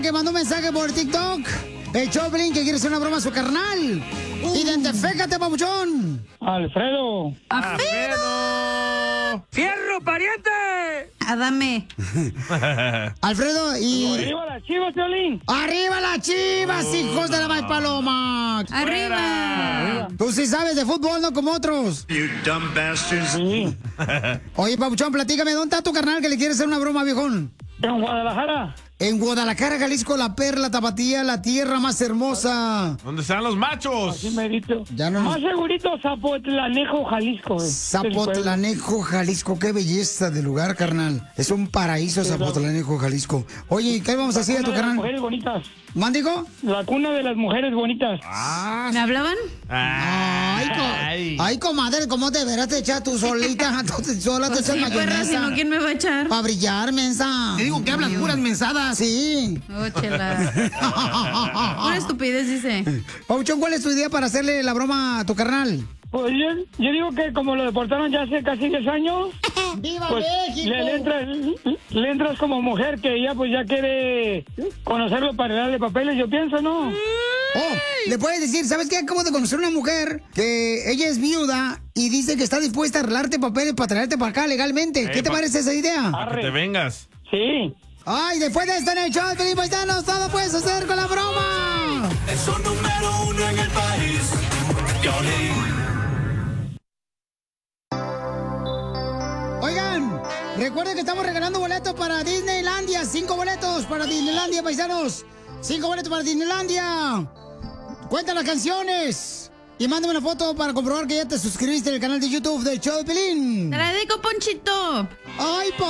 que mandó un mensaje por TikTok. El Choplin que quiere hacer una broma a su carnal. Identifícate, papuchón. Alfredo. ¡Alfredo! ¡Fierro, pariente! Adame. Alfredo y... ¡Arriba las Chivas, Piolín! ¡Arriba las Chivas, hijos de la May Paloma! ¡Arriba! Tú sí sabes de fútbol, no como otros. You dumb bastards. Sí. Oye, papuchón, platícame, ¿dónde está tu carnal que le quiere hacer una broma, viejón? En Guadalajara. En Guadalajara, Jalisco, la perla tapatía, la tierra más hermosa. ¿Dónde están los machos? Así merito. Ya no Más segurito, Zapotlanejo, Jalisco. Zapotlanejo, Jalisco, qué belleza de lugar, carnal. Es un paraíso, Zapotlanejo, Jalisco. Oye, ¿qué vamos a hacer a tu Las carnal? mujeres bonitas. ¿Mándigo? La cuna de las mujeres bonitas. ¿Me hablaban? Ay, comadre, ¿cómo te verás te echas tú solita? Sola te Pues echas sí, perra, si mayonesa. no, ¿quién me va a echar? Para brillar, mensa. Te digo que hablas puras mensadas. Sí. Oh, chela. Una estupidez, dice. Pauchón, ¿cuál es tu idea para hacerle la broma a tu carnal? Pues yo digo que como lo deportaron ya hace casi 10 años, ¡Viva pues México! le entras como mujer que ella pues ya quiere conocerlo para darle papeles, yo pienso, ¿no? Oh, le puedes decir, ¿sabes qué? Acabo de conocer una mujer que ella es viuda y dice que está dispuesta a arreglarte papeles para traerte para acá legalmente. ¿Qué te parece esa idea? Para que te vengas. Sí. Ay, después de esto en el show, Felipe Paisanos, todo puedes hacer con la broma. Es un número 1 en el país. Piolín. Oigan, recuerden que estamos regalando boletos para Disneylandia. 5 boletos para Disneylandia, paisanos. 5 boletos para Disneylandia. Cuenta las canciones. Y mándame una foto para comprobar que ya te suscribiste al canal de YouTube del show de Pelín. Te la dedico, Ponchito. Ay,